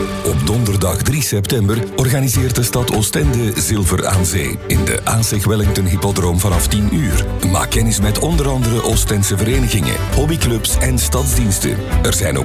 Op donderdag 3 september organiseert de stad Oostende Zilver aan Zee in de ASEG Wellington Hippodroom vanaf 10 uur. Maak kennis met onder andere Oostense verenigingen, hobbyclubs en stadsdiensten. Er zijn ook